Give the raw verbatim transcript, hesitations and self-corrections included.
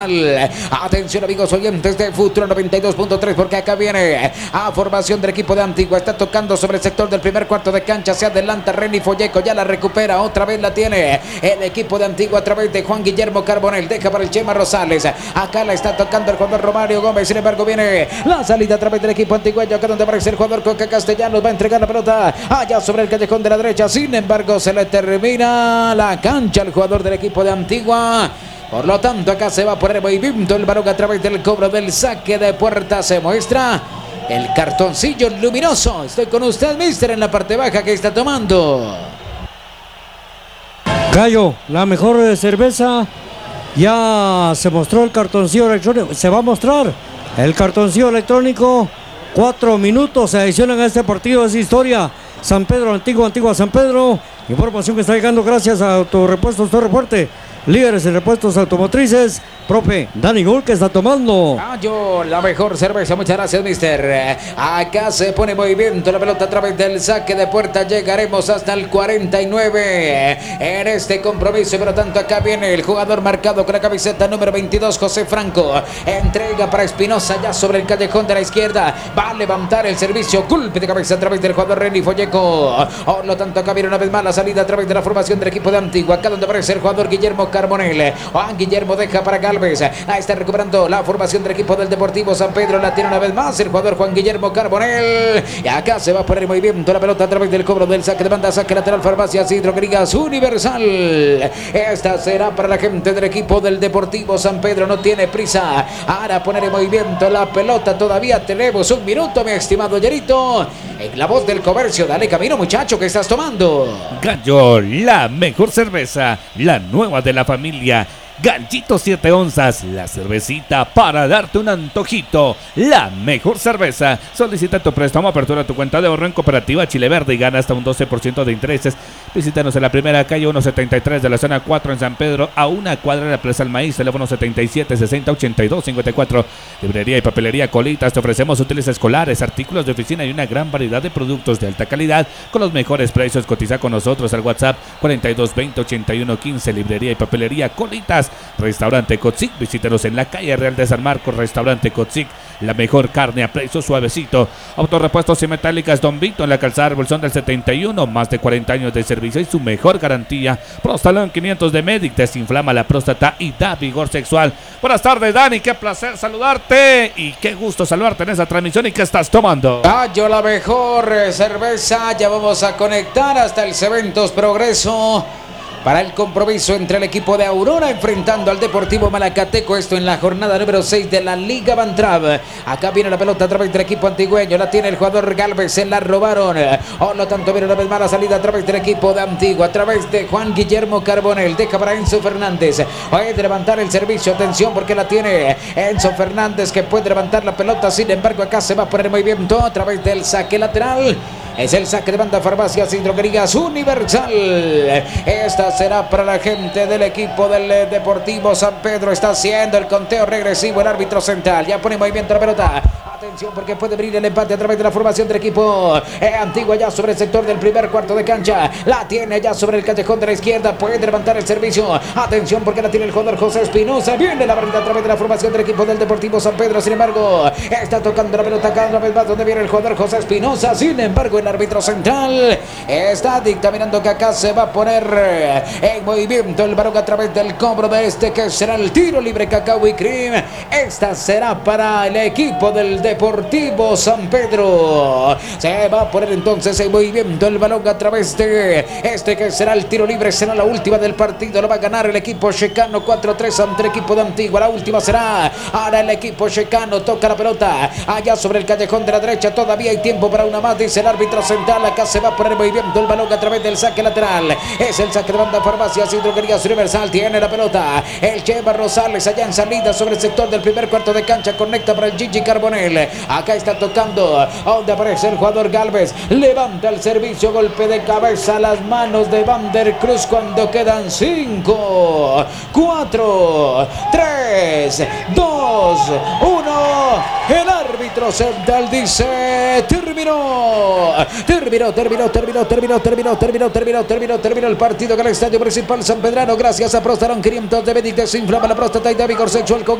Atención amigos oyentes de Futuro noventa y dos punto tres, porque acá viene a formación del equipo de Antigua. Está tocando sobre el sector del primer cuarto de cancha. Se adelanta Reni Folleco, ya la recupera. Otra vez la tiene el equipo de Antigua a través de Juan Guillermo Carbonell. Deja para el Chema Rosales. Acá la está tocando el jugador Romario Gómez. Sin embargo viene la salida a través del equipo antigueño. Acá donde aparece el jugador Coca Castellanos. Va a entregar la pelota allá sobre el callejón de la derecha. Sin embargo se le termina la cancha al jugador del equipo de Antigua. Por lo tanto, acá se va a poner movimiento el balón a través del cobro del saque de puerta. Se muestra el cartoncillo luminoso. Estoy con usted, mister, en la parte baja que está tomando. Gallo, la mejor cerveza. Ya se mostró el cartoncillo electrónico. Se va a mostrar el cartoncillo electrónico. Cuatro minutos se adicionan a este partido. Es historia. San Pedro, Antigua, Antigua, San Pedro. Información que está llegando gracias a Autorepuestos Torre Fuerte. Líderes en repuestos automotrices. Profe Dani Gol, que está tomando. Gallo, la mejor cerveza. Muchas gracias, mister. Acá se pone movimiento la pelota a través del saque de puerta. Llegaremos hasta el cuarenta y nueve en este compromiso. Por lo tanto, acá viene el jugador marcado con la camiseta número veintidós, José Franco. Entrega para Espinosa ya sobre el callejón de la izquierda. Va a levantar el servicio. Golpe de cabeza a través del jugador Reni Folleco. Por lo tanto, acá viene una vez más la salida a través de la formación del equipo de Antigua. Acá donde aparece el jugador Guillermo Carbonell. Juan Guillermo deja para Galvez. Ahí está recuperando la formación del equipo del Deportivo San Pedro. La tiene una vez más el jugador Juan Guillermo Carbonell. Y acá se va a poner en movimiento la pelota a través del cobro del saque de banda. Saque lateral, Farmacias y Droguerías Universal. Esta será para la gente del equipo del Deportivo San Pedro. No tiene prisa. Ahora poner en movimiento la pelota. Todavía tenemos un minuto, mi estimado Yerito. En la voz del comercio, dale camino, muchacho, que estás tomando. Gallo, la mejor cerveza, la nueva de la familia. Gallito siete onzas, la cervecita para darte un antojito. La mejor cerveza. Solicita tu préstamo, apertura tu cuenta de ahorro en Cooperativa Chile Verde y gana hasta un doce por ciento de intereses. Visítanos en la primera calle ciento setenta y tres de la zona cuatro en San Pedro, a una cuadra de la Plaza del Maíz. Teléfono setenta y siete, sesenta, ochenta y dos, cincuenta y cuatro. Librería y papelería Colitas. Te ofrecemos útiles escolares, artículos de oficina y una gran variedad de productos de alta calidad con los mejores precios. Cotiza con nosotros al WhatsApp cuarenta y dos, veinte, ochenta y uno, quince. Librería y papelería Colitas. Restaurante Cotzic, visítenos en la calle Real de San Marcos. Restaurante Cotzic, la mejor carne a precio suavecito. Autorepuestos y metálicas Don Vito en la calzada Bolsón del setenta y uno. Más de cuarenta años de servicio y su mejor garantía. Prostalón quinientos de Medic, desinflama la próstata y da vigor sexual. Buenas tardes, Dani, qué placer saludarte y qué gusto saludarte en esa transmisión. ¿Y qué estás tomando? Gallo, la mejor cerveza. Ya vamos a conectar hasta el Cementos Progreso para el compromiso entre el equipo de Aurora enfrentando al Deportivo Malacateco. Esto en la jornada número seis de la Liga Bantrav. Acá viene la pelota a través del equipo antigüeño. La tiene el jugador Galvez. Se la robaron. Por lo tanto viene una vez más la salida a través del equipo de Antigua. A través de Juan Guillermo Carbonell. Deja para Enzo Fernández. Puede levantar el servicio. Atención porque la tiene Enzo Fernández, que puede levantar la pelota. Sin embargo acá se va a poner en movimiento a través del saque lateral. Es el saque de banda, Farmacias y Droguerías Universal. Esta será para la gente del equipo del Deportivo San Pedro. Está haciendo el conteo regresivo el árbitro central. Ya pone en movimiento la pelota. Atención porque puede abrir el empate a través de la formación del equipo eh, Antigua ya sobre el sector del primer cuarto de cancha. La tiene ya sobre el callejón de la izquierda. Puede levantar el servicio. Atención porque la tiene el jugador José Espinosa. Viene la barrida a través de la formación del equipo del Deportivo San Pedro. Sin embargo, está tocando la pelota cada vez más donde viene el jugador José Espinosa. Sin embargo, el árbitro central está dictaminando que acá se va a poner en movimiento el balón a través del cobro de este que será el tiro libre Cacao y Cream. Esta será para el equipo del Deportivo San Pedro. Se va a poner entonces en movimiento el balón a través de este que será el tiro libre. Será la última del partido. Lo va a ganar el equipo checano cuatro tres ante el equipo de Antigua. La última será ahora el equipo checano. Toca la pelota allá sobre el callejón de la derecha. Todavía hay tiempo para una más, dice el árbitro central. Acá se va a poner en movimiento el balón a través del saque lateral. Es el saque de banda, Farmacias y Droguerías Universal. Tiene la pelota el Chema Rosales allá en salida sobre el sector del primer cuarto de cancha. Conecta para el Gigi Carbonell. Acá está tocando, donde aparece el jugador Galvez. Levanta el servicio, golpe de cabeza a las manos de Van der Cruz cuando quedan cinco, cuatro, tres, dos, uno. El árbitro central dice: terminó, terminó, terminó, terminó, terminó, terminó, terminó, terminó, terminó, terminó el partido en el estadio principal San Pedrano. Gracias a Prostarón quinientos de Benítez, se inflama la próstata y da vigor sexual con